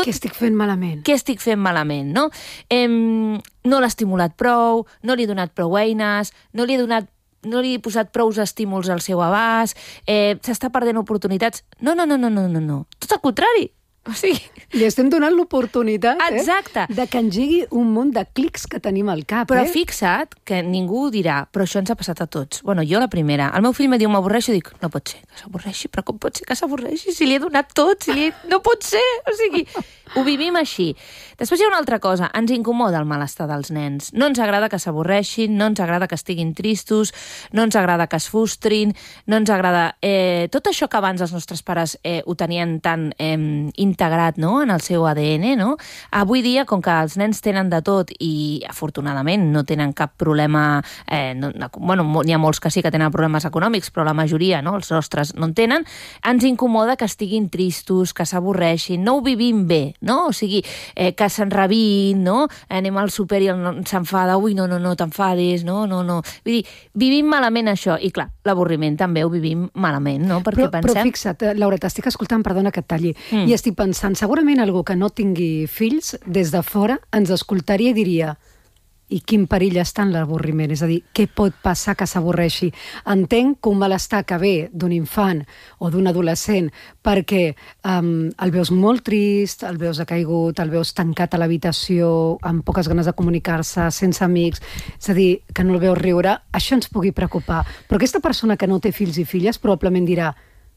Què estic fent malament? Què estic fent malament, no? No l'he estimulat prou, no li he donat prou eines, no li he posat prous estímuls al seu abast, s'està perdent oportunitats. No. Tot el contrari. O sigui... Li estem donant l'oportunitat, de que engegui un munt de clics que tenim al cap, Però fixa't que ningú dirà, però això ens ha passat a tots. Bueno, jo la primera. El meu fill me diu, m'avorreixo, i dic, no pot ser que s'avorreixi, però com pot ser que s'avorreixi si li he donat tot? No pot ser! O sigui, ho vivim així. Després hi ha una altra cosa, ens incomoda el malestar dels nens. No ens agrada que s'avorreixin, no ens agrada que estiguin tristos, no ens agrada que es frustrin, no ens agrada... tot això que abans els nostres pares ho tenien tan integrat, no?, en el seu ADN, no? Avui dia, com que els nens tenen de tot i, afortunadament, no tenen cap problema... bueno, n'hi ha molts que sí que tenen problemes econòmics, però la majoria, no?, els nostres no en tenen, ens incomoda que estiguin tristos, que s'avorreixin, no ho vivim bé, no? O sigui, que s'enrabiïn, no? Anem al súper i s'enfada, ui, no, t'enfadis, no. Vull dir, vivim malament això. I clar, l'avorriment també ho vivim malament, no? Perquè pensem... Però fixa't, Laura, t'estic escoltant, perdona que et talli, i estic pensant, segurament algú que no tingui fills, des de fora, ens escoltaria i diria, i quin perill està en l'avorriment? És a dir, què pot passar que s'avorreixi? Entenc que un malestar que ve d'un infant o d'un adolescent perquè el veus molt trist, el veus decaigut, el veus tancat a l'habitació, amb poques ganes de comunicar-se, sense amics, és a dir, que no el veus riure, això ens pugui preocupar. Però aquesta persona que no té fills i filles probablement dirà,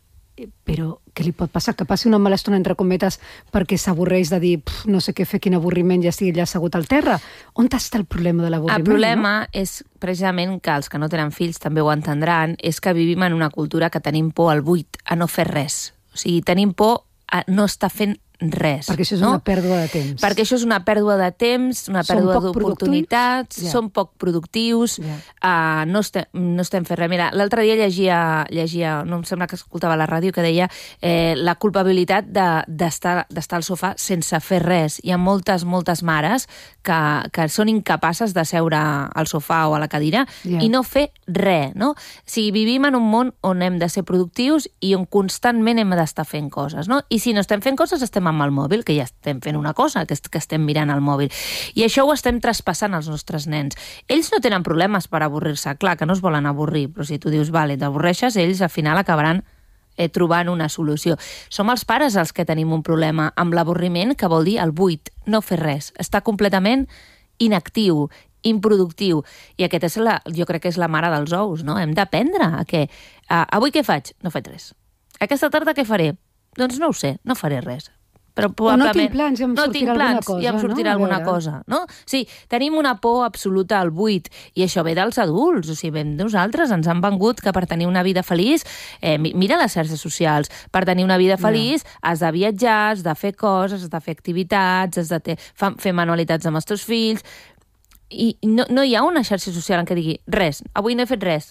però què li pot passar? Que passi una mala estona, entre cometes, perquè s'avorreix de dir no sé què fer, quin avorriment, ja estigui allà assegut al terra? On està el problema de l'avorriment? El problema és precisament que els que no tenen fills també ho entendran, és que vivim en una cultura que tenim por al buit, a no fer res. O sigui, tenim por a no estar fent res. Perquè això és una pèrdua de temps. Perquè això és una pèrdua de temps, una pèrdua d'oportunitats, som poc productius, no estem fent res. Mira, l'altre dia llegia, no em sembla que escoltava la ràdio, que deia la culpabilitat d'estar al sofà sense fer res. Hi ha moltes mares que són incapaces de seure al sofà o a la cadira i no fer res, no? O sigui, vivim en un món on hem de ser productius i on constantment hem d'estar fent coses, no? I si no estem fent coses, estem amb el mòbil, que ja estem fent una cosa, que estem mirant el mòbil. I això ho estem traspassant als nostres nens. Ells no tenen problemes per avorrir-se, clar, que no es volen avorrir, però si tu dius, vale, t'avorreixes, ells al final acabaran trobant una solució. Som els pares els que tenim un problema amb l'avorriment, que vol dir el buit, no fer res, estar completament inactiu, improductiu. I aquest jo crec que és la mare dels ous, no? Hem d'aprendre a què. Avui què faig? No faig res. Aquesta tarda què faré? Doncs no ho sé, no faré res. Però no tinc plans, ja em sortirà alguna cosa. Ja em sortirà alguna cosa, no? Sí, tenim una por absoluta al buit, i això ve dels adults, o sigui, nosaltres ens han vengut que per tenir una vida feliç, mira les xarxes socials, per tenir una vida feliç has de viatjar, has de fer coses, has de fer activitats, has de fer manualitats amb els teus fills, i no hi ha una xarxa social en què digui, res, avui no he fet res.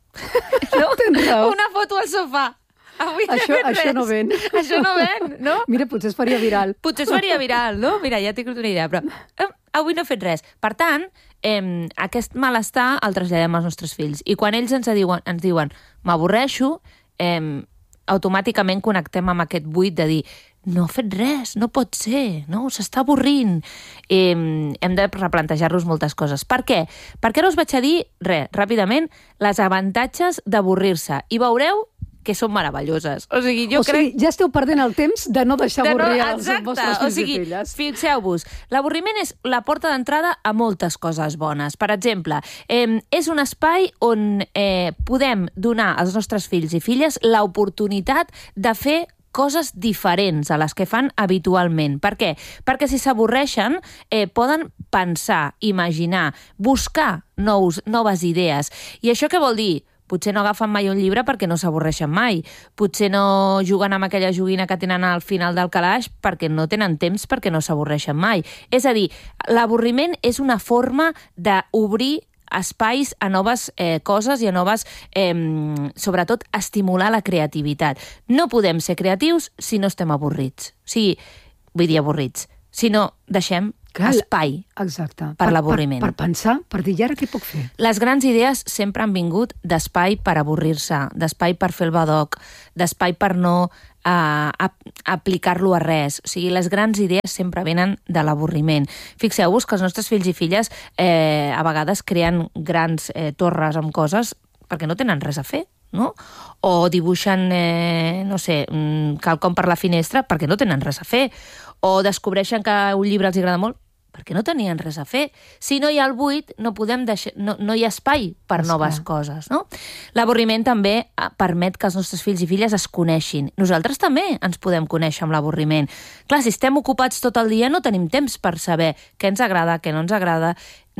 Una foto al sofà. Això no ven. Això no ven, no? Mira, potser es faria viral. Potser es faria viral, no? Mira, ja tinc una idea, però avui no he fet res. Per tant, aquest malestar el traslladem als nostres fills. I quan ells ens diuen m'avorreixo, automàticament connectem amb aquest buit de dir no he fet res, no pot ser, no? S'està avorrint. Hem de replantejar-nos moltes coses. Per què? Perquè ara us vaig a dir, ràpidament, les avantatges d'avorrir-se. I veureu que són meravelloses. O sigui, ja esteu perdent el temps de no deixar avorrir els vostres fills i filles. Fixeu-vos, l'avorriment és la porta d'entrada a moltes coses bones. Per exemple, és un espai on podem donar als nostres fills i filles l'oportunitat de fer coses diferents a les que fan habitualment. Per què? Perquè si s'avorreixen poden pensar, imaginar, buscar noves idees. I això què vol dir? Potser no agafen mai un llibre perquè no s'avorreixen mai. Potser no juguen amb aquella joguina que tenen al final del calaix perquè no tenen temps, perquè no s'avorreixen mai. És a dir, l'avorriment és una forma d'obrir espais a noves coses i a noves, sobretot, estimular la creativitat. No podem ser creatius si no estem avorrits. O sigui, vull dir avorrits, si no deixem espai per l'avorriment. Per pensar, per dir, i ara què puc fer? Les grans idees sempre han vingut d'espai per avorrir-se, d'espai per fer el badoc, d'espai per no aplicar-lo a res. O sigui, les grans idees sempre venen de l'avorriment. Fixeu-vos que els nostres fills i filles a vegades creen grans torres amb coses perquè no tenen res a fer, no? O dibuixen, no sé, quelcom per la finestra perquè no tenen res a fer. O descobreixen que un llibre els agrada molt perquè no tenien res a fer. Si no hi ha el buit, no hi ha espai per noves coses, no? L'avorriment també permet que els nostres fills i filles es coneixin. Nosaltres també ens podem conèixer amb l'avorriment. Clar, si estem ocupats tot el dia no tenim temps per saber què ens agrada, què no ens agrada.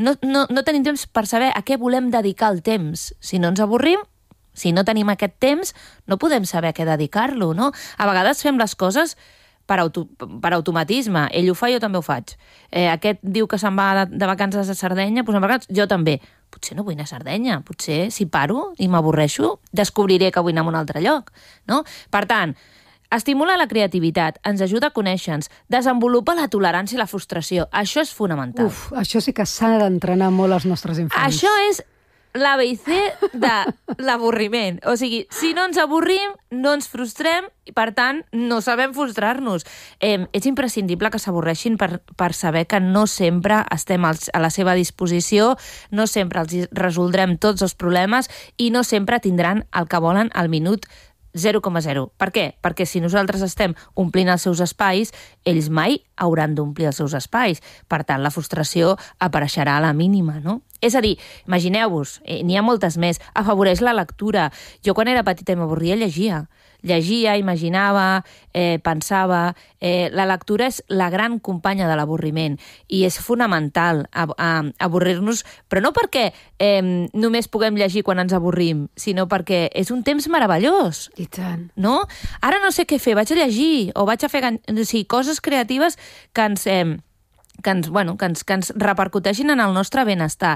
No tenim temps per saber a què volem dedicar el temps. Si no ens avorrim, si no tenim aquest temps, no podem saber a què dedicar-lo, no? A vegades fem les coses per automatisme. Ell ho fa, jo també ho faig. Aquest diu que se'n va de vacances a Sardenya, doncs en vacances jo també. Potser no vull anar a Sardenya, potser si paro i m'avorreixo, descobriré que vull anar a un altre lloc, no? Per tant, estimula la creativitat, ens ajuda a conèixer-nos, desenvolupa la tolerància i la frustració. Això és fonamental. Això sí que s'ha d'entrenar molt als nostres infants. Això és l'ABC de l'avorriment. O sigui, si no ens avorrim, no ens frustrem i, per tant, no sabem frustrar-nos. És imprescindible que s'avorreixin per saber que no sempre estem a la seva disposició, no sempre els resoldrem tots els problemes i no sempre tindran el que volen al minut 0,0. Per què? Perquè si nosaltres estem omplint els seus espais, ells mai hauran d'omplir els seus espais. Per tant, la frustració apareixerà a la mínima, no? És a dir, imagineu-vos, n'hi ha moltes més, afavoreix la lectura. Jo quan era petita i m'avorria llegia, imaginava, pensava. La lectura és la gran companya de l'avorriment i és fonamental avorrir-nos, però no perquè només puguem llegir quan ens avorrim, sinó perquè és un temps meravellós. I tant. No? Ara no sé què fer, vaig a llegir o vaig a fer coses creatives que ens repercuteixin en el nostre benestar.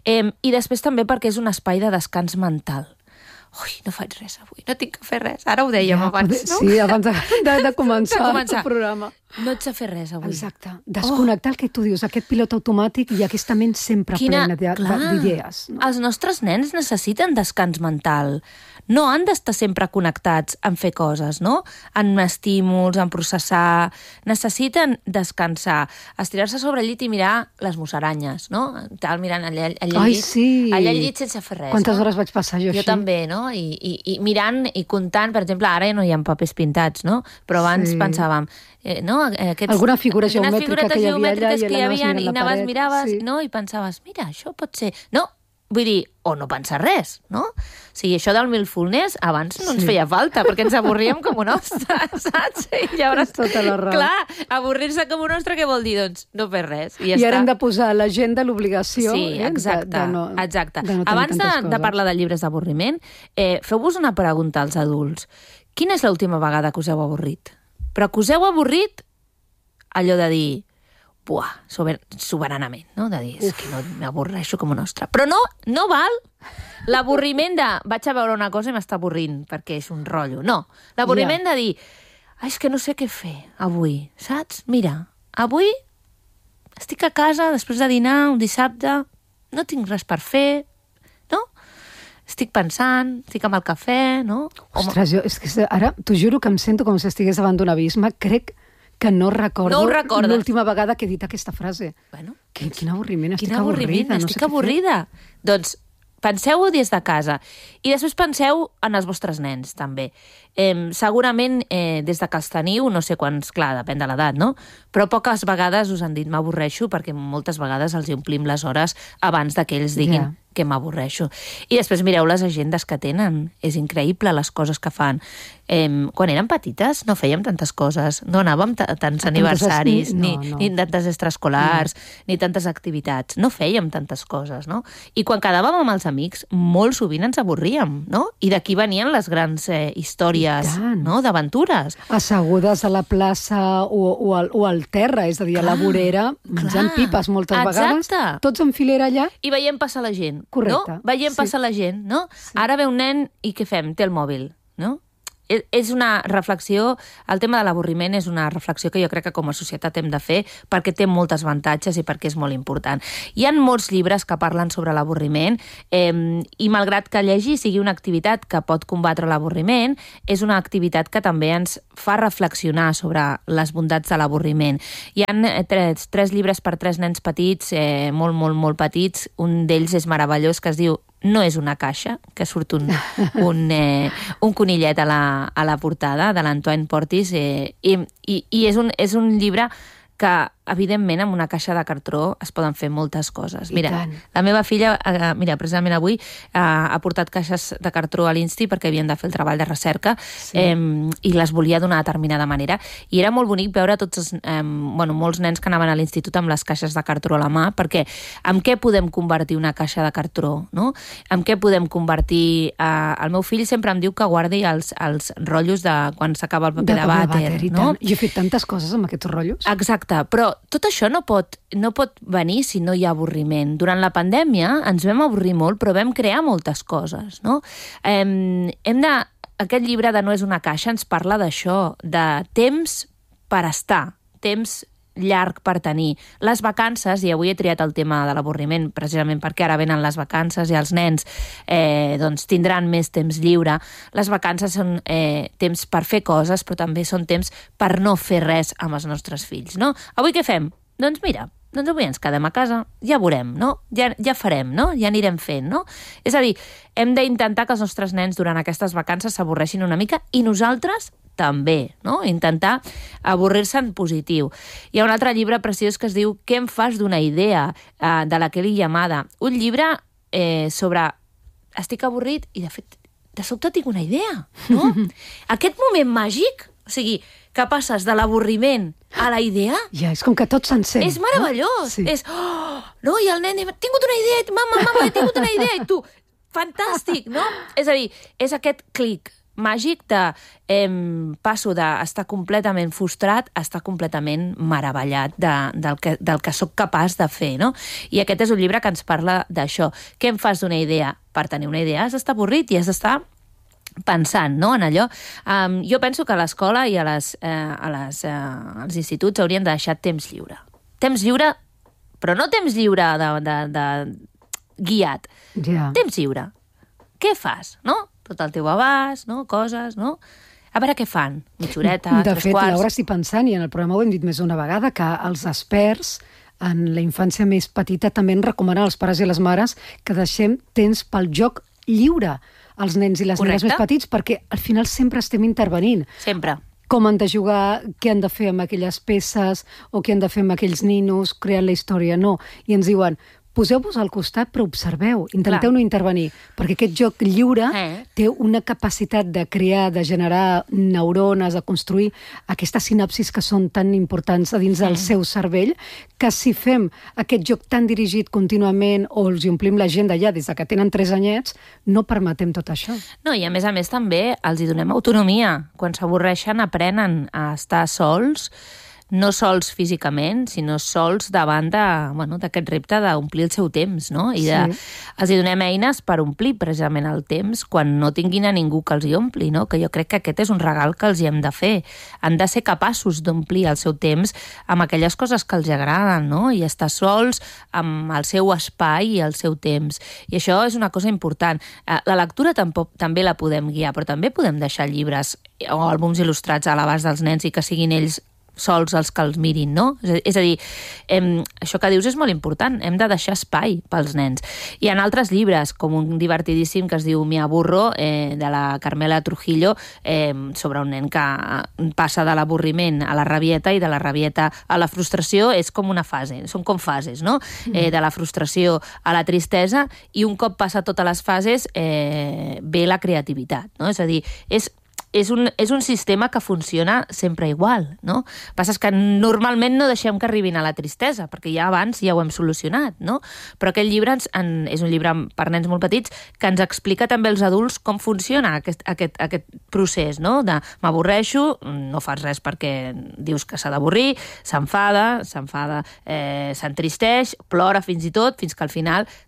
I després també perquè és un espai de descans mental. Ui, no faig res avui, no tinc que fer res. Ara ho dèiem abans, no? Sí, abans de començar el programa. No ets a fer res avui. Exacte. Desconnectar el que tu dius, aquest pilot automàtic i aquesta ment sempre plena d'idees. No? Els nostres nens necessiten descans mental. No han d'estar sempre connectats en fer coses, no? En estímuls, en processar. Necessiten descansar, estirar-se sobre el llit i mirar les musaranyes, no? Tal, mirant allà al llit. Ai, sí! Allà al llit sense fer res. Quantes hores vaig passar jo així? Jo també, no? I mirant i comptant, per exemple, ara ja no hi ha papers pintats, no? Però abans pensàvem, no? Alguna figura geomètrica que hi havia allà i anaves, miraves, no? I pensaves, mira, això pot ser... No, vull dir, o no pensar res, no? O sigui, això del mindfulness abans no ens feia falta, perquè ens avorríem com un ostre, saps? I llavors, tota la raó. Clar, avorrir-se com un ostre, què vol dir? Doncs no fer res. I ara hem de posar a l'agenda l'obligació. Sí, exacte. Abans de parlar de llibres d'avorriment, feu-vos una pregunta als adults. Quina és l'última vegada que us heu avorrit? Però que us heu avorrit allò de dir... Buah, soberanament, no? De dir, és que no m'avorreixo com un ostre. Però no val l'avorriment de vaig a veure una cosa i m'està avorrint perquè és un rotllo. No, l'avorriment de dir és que no sé què fer avui, saps? Mira, avui estic a casa després de dinar un dissabte, no tinc res per fer, no? Estic pensant, estic amb el cafè, no? Ostres, és que ara t'ho juro que em sento com si estigués davant d'un abisme. Crec que no recordo l'última vegada que he dit aquesta frase. Bueno, quin avorriment, estic avorrida. Estic avorrida. Doncs penseu-ho des de casa. I després penseu en els vostres nens, també. Segurament, des de que els teniu, no sé quants, clar, depèn de l'edat, no? Però poques vegades us han dit m'avorreixo, perquè moltes vegades els hi omplim les hores abans que ells diguin que m'avorreixo. I després mireu les agendes que tenen. És increïble les coses que fan. Quan érem petites no fèiem tantes coses, no anàvem a tants aniversaris, ni tantes extraescolars, ni tantes activitats. No fèiem tantes coses, no? I quan quedàvem amb els amics, molt sovint ens avorríem, no? I d'aquí venien les grans històries, no? D'aventures. Assegudes a la plaça o al terra, és a dir, a la vorera, menjant pipes moltes vegades, tots en filera allà. I veiem passar la gent. Correcte. No? Veiem passar la gent, no? Sí. Ara ve un nen i què fem? Té el mòbil, no? és una reflexió, el tema de l'avorriment és una reflexió que jo crec que com a societat hem de fer perquè té moltes avantatges i perquè és molt important. Hi ha molts llibres que parlen sobre l'avorriment i malgrat que llegir sigui una activitat que pot combatre l'avorriment, és una activitat que també ens fa reflexionar sobre les bondats de l'avorriment. Hi ha tres llibres per 3 nens petits, molt, molt, molt petits. Un d'ells és meravellós, que es diu No és una caixa, que surt un conillet a la portada de l'Antoine Portis, i és un llibre que, evidentment, amb una caixa de cartró es poden fer moltes coses. Mira, la meva filla, precisament avui, ha portat caixes de cartró a l'Insti perquè havien de fer el treball de recerca i les volia d'una determinada manera. I era molt bonic veure molts nens que anaven a l'institut amb les caixes de cartró a la mà, perquè amb què podem convertir una caixa de cartró, no? Amb què podem convertir... El meu fill sempre em diu que guardi els rotllos de quan s'acaba el paper de vàter, no? Jo he fet tantes coses amb aquests rotllos. Exacte, però tot això no pot venir si no hi ha avorriment. Durant la pandèmia ens vam avorrir molt, però vam crear moltes coses, no? Aquest llibre de No és una caixa ens parla d'això, de temps per estar, temps llarg per tenir. Les vacances, i avui he triat el tema de l'avorriment precisament perquè ara venen les vacances i els nens tindran més temps lliure. Les vacances són temps per fer coses, però també són temps per no fer res amb els nostres fills, no? Avui què fem? Doncs mira, avui ens quedem a casa, ja veurem, no? Ja farem, no? Ja anirem fent, no? És a dir, hem d'intentar que els nostres nens durant aquestes vacances s'avorreixin una mica i nosaltres també, no? Intentar avorrir-se en positiu. Hi ha un altre llibre preciós que es diu Què em fas d'una idea, de la Kelly Yamada. Un llibre sobre estic avorrit i, de fet, de sobte tinc una idea, no? Aquest moment màgic, o sigui, que passes de l'avorriment a la idea... Ja, és com que tot s'encén. És meravellós. Sí. És, no? I el nen, he tingut una idea, mama, he tingut una idea, i tu, fantàstic, no? És a dir, és aquest clic màgic de passo d'estar completament frustrat a estar completament meravellat del que sóc capaç de fer, no? I aquest és un llibre que ens parla d'això. Què em fas d'una idea? Per tenir una idea has d'estar avorrit i has d'estar pensant, no?, en allò. Jo penso que a l'escola i als instituts haurien de deixar temps lliure. Temps lliure, però no temps lliure de guiat. Ja. Temps lliure. Què fas, no? Tot el teu abast, no? Coses, no? A veure què fan. Mitja horeta, 3 quarts... De fet, Laura, estic pensant, i en el programa ho hem dit més d'una vegada, que els experts en la infància més petita també en recomanen als pares i les mares que deixem temps pel joc lliure als nens i les nenes més petits, perquè al final sempre estem intervenint. Sempre. Com han de jugar, què han de fer amb aquelles peces, o què han de fer amb aquells ninos, creant la història, no. I ens diuen, poseu-vos al costat, però observeu, intenteu no intervenir, perquè aquest joc lliure té una capacitat de crear, de generar neurones, de construir aquestes sinapsis que són tan importants a dins del seu cervell, que si fem aquest joc tan dirigit contínuament o els omplim l'agenda ja des que tenen 3 anyets, no permetem tot això. No, i a més també els hi donem autonomia. Quan s'avorreixen aprenen a estar sols, no sols físicament, sinó sols davant d'aquest repte d'omplir el seu temps, no? I els hi donem eines per omplir precisament el temps quan no tinguin a ningú que els hi ompli, no? Que jo crec que aquest és un regal que els hi hem de fer. Han de ser capaços d'omplir el seu temps amb aquelles coses que els agraden, no? I estar sols amb el seu espai i el seu temps. I això és una cosa important. La lectura també la podem guiar, però també podem deixar llibres o àlbums il·lustrats a l'abast dels nens i que siguin ells sols els que els mirin, no? És a dir, això que dius és molt important, hem de deixar espai pels nens. Hi ha altres llibres, com un divertidíssim que es diu Mi aburro, de la Carmela Trujillo, sobre un nen que passa de l'avorriment a la rabieta i de la rabieta a la frustració, és com una fase, són com fases, no? De la frustració a la tristesa, i un cop passa totes les fases ve la creativitat, no? És a dir, és un sistema que funciona sempre igual, no? Passa que normalment no deixem que arribin a la tristesa, perquè ja abans ja ho hem solucionat, no? Però aquest llibre és un llibre per nens molt petits que ens explica també als adults com funciona aquest procés, no? De m'avorreixo, no fas res perquè dius que s'ha d'avorrir, s'enfada, s'entristeix, plora fins i tot, fins que al final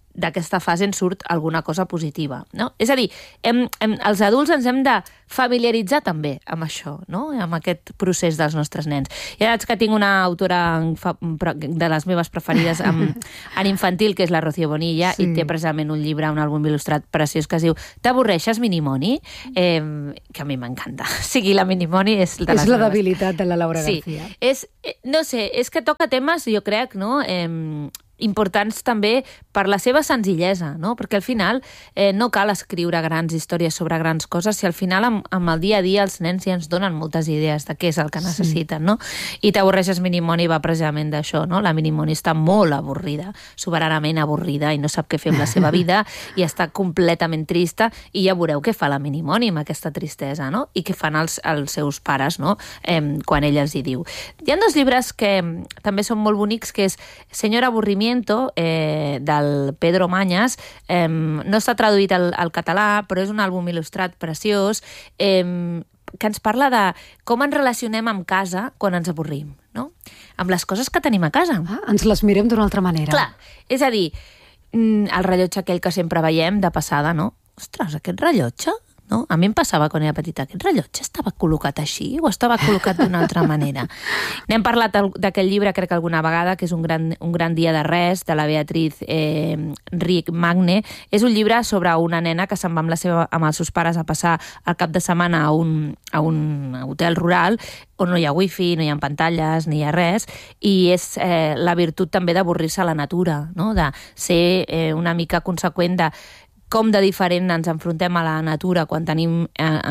d'aquesta fase en surt alguna cosa positiva, no? És a dir, els adults ens hem de familiaritzar també amb això, no? Amb aquest procés dels nostres nens. Ja saps que tinc una autora de les meves preferides en infantil, que és la Rocío Bonilla, i té precisament un llibre, un àlbum il·lustrat preciós que es diu T'avorreixes, Minimoni? Que a mi m'encanta. O sigui, la Minimoni és de les És la debilitat de la Laura García. No sé, és que toca temes, jo crec, no?, importants també per la seva senzillesa, no? Perquè al final no cal escriure grans històries sobre grans coses si al final amb el dia a dia els nens ja ens donen moltes idees de què és el que necessiten, no? I T'avorreixes, Minimoni va precisament d'això, no? La Minimoni està molt avorrida, soberanament avorrida, i no sap què fer amb la seva vida i està completament trista, i ja veureu què fa la Minimoni amb aquesta tristesa, no? I què fan els seus pares, no? Quan ella els hi diu. Hi ha dos llibres que també són molt bonics, que és Señor Avorrimiento, del Pedro Mañas. No està traduït al català, però és un àlbum il·lustrat preciós, que ens parla de com ens relacionem amb casa quan ens avorrim, no? Amb les coses que tenim a casa. Ens les mirem d'una altra manera. Clar, és a dir, el rellotge aquell que sempre veiem de passada, no? Ostres, aquest rellotge, no? A mi em passava quan era petita, aquest rellotge estava col·locat així o estava col·locat d'una altra manera? N'hem parlat d'aquest llibre, crec que alguna vegada, que és un gran dia de res, de la Beatriz Ric Magne. És un llibre sobre una nena que se'n va amb els seus pares a passar el cap de setmana a un hotel rural on no hi ha wifi, no hi ha pantalles, ni hi ha res, i és la virtut també d'avorrir-se a la natura, no? De ser una mica conseqüent de com de diferent ens enfrontem a la natura quan tenim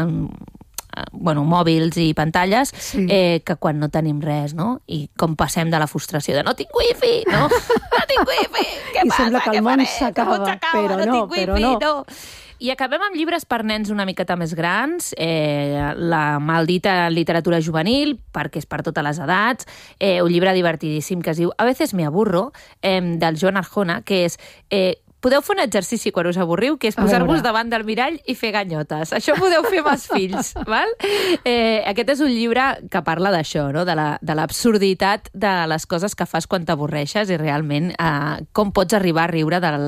mòbils i pantalles, que quan no tenim res, no? I com passem de la frustració de no tinc wifi, no? No tinc wifi! Què passa? I sembla que el món s'acaba, però no. I acabem amb llibres per nens una miqueta més grans, la maldita literatura juvenil, perquè és per totes les edats, un llibre divertidíssim que es diu A veces me aburro, del Joan Arjona, que és... Podeu fer un exercici quan us avorriu, que és posar-vos davant del mirall i fer ganyotes. Això podeu fer amb els fills, val? Aquest és un llibre que parla d'això, no? De l'absurditat de les coses que fas quan t'avorreixes i realment com pots arribar a riure de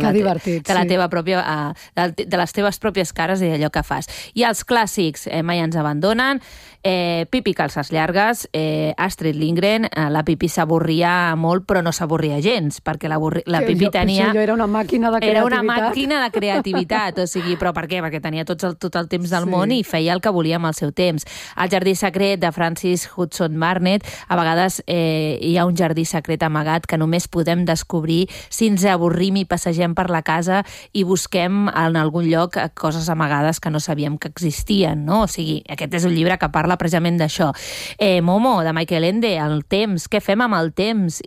les teves pròpies cares i d'allò que fas. I els clàssics, Mai ens abandonen, Pipi calces llargues, Astrid Lindgren, la Pipi s'avorria molt però no s'avorria gens, perquè la Pipi tenia... Jo era una màquina de creativitat. Era una màquina de creativitat, o sigui, però per què? Perquè tenia tot el temps del món i feia el que volia amb el seu temps. El jardí secret de Francis Hudson Barnett, a vegades hi ha un jardí secret amagat que només podem descobrir si ens avorrim i passegem per la casa i busquem en algun lloc coses amagades que no sabíem que existien, no? O sigui, aquest és un llibre que parla precisament d'això. Momo, de Michael Ende, el temps, què fem amb el temps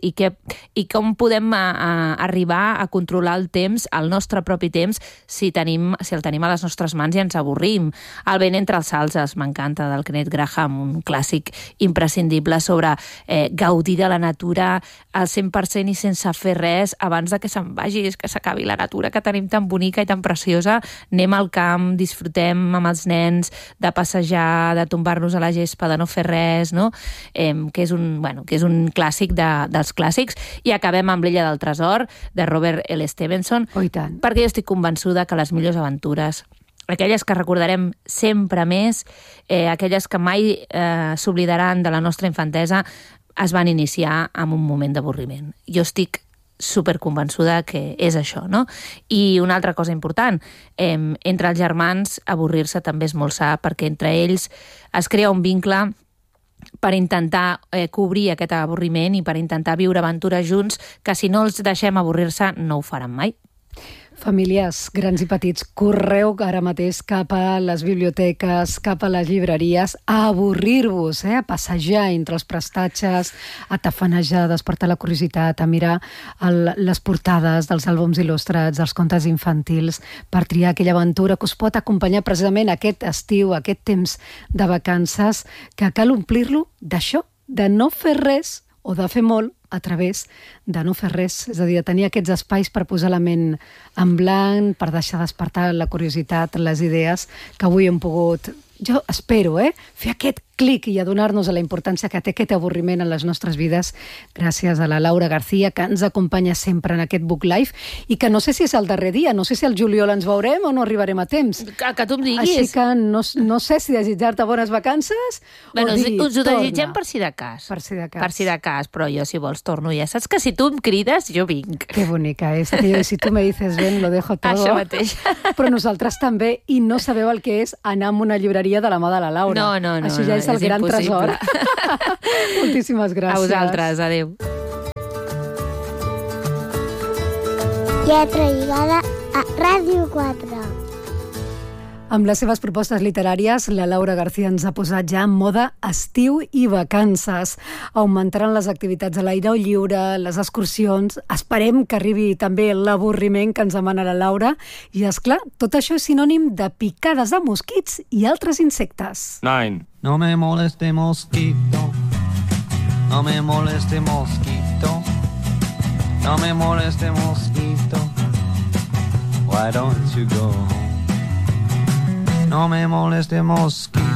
i com podem arribar a controlar el temps, el nostre propi temps, si el tenim a les nostres mans i ens avorrim. El vent entre els salzes, m'encanta, del Kenneth Graham, un clàssic imprescindible sobre gaudir de la natura al 100% i sense fer res abans de que se'n vagi, que s'acabi la natura que tenim tan bonica i tan preciosa. Anem al camp, disfrutem amb els nens de passejar, de tombar-nos a la gespa, de no fer res, no? Que és un clàssic dels clàssics. I acabem amb L'illa del tresor, de Robert L. Stevenson, perquè jo estic convençuda que les millors aventures, aquelles que recordarem sempre més, aquelles que mai s'oblidaran de la nostra infantesa, es van iniciar en un moment d'avorriment. Jo estic superconvençuda que és això, no? I una altra cosa important, entre els germans avorrir-se també és molt sa, perquè entre ells es crea un vincle per intentar cobrir aquest avorriment i per intentar viure aventures junts, que si no els deixem avorrir-se no ho faran mai. Famílies grans i petits, correu ara mateix cap a les biblioteques, cap a les llibreries, a avorrir-vos, a passejar entre els prestatges, a tafanejar, a despertar la curiositat, a mirar les portades dels àlbums il·lustrats, dels contes infantils, per triar aquella aventura que us pot acompanyar precisament aquest estiu, aquest temps de vacances, que cal omplir-lo d'això, de no fer res o de fer molt a través de no fer res, és a dir, de tenir aquests espais per posar la ment en blanc, per deixar despertar la curiositat, les idees que avui hem pogut, jo espero, fer aquest clic i adonar-nos a la importància que té aquest avorriment en les nostres vides, gràcies a la Laura García, que ens acompanya sempre en aquest Book Live, i que no sé si és el darrer dia, no sé si al juliol ens veurem o no arribarem a temps. Que tu em diguis. Així que no sé si desitjar-te bones vacances o dir, us ho desitgem per si de cas. Per si de cas. Per si de cas, però jo, si vols, torno ja. Saps que si tu em crides, jo vinc. Que bonica és. Si tu me dices ven, lo dejo todo. Això mateix. Però nosaltres també, i no sabeu el que és anar a una llibreria de la mà de la Laura. No. Això ja és el gran tresor. Moltíssimes gràcies. A vosaltres, adéu. Lletra lligada a Ràdio 4. Amb les seves propostes literàries, la Laura García ens ha posat ja en mode estiu i vacances. Augmentaran les activitats a l'aire lliure, les excursions. Esperem que arribi també l'avorriment que ens demana la Laura. I, esclar, tot això és sinònim de picades de mosquits i altres insectes. 9. No me moleste mosquito, no me moleste mosquito, no me moleste mosquito, why don't you go home? No me moleste mosquito.